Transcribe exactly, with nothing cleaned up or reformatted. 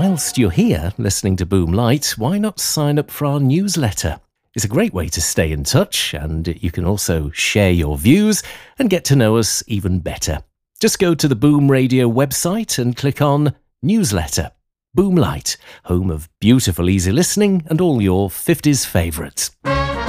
whilst you're here listening to Boom Light, why not sign up for our newsletter? It's a great way to stay in touch, and you can also share your views and get to know us even better. Just go to the Boom Radio website and click on Newsletter. Boom Light, home of beautiful easy listening and all your fifties favourites.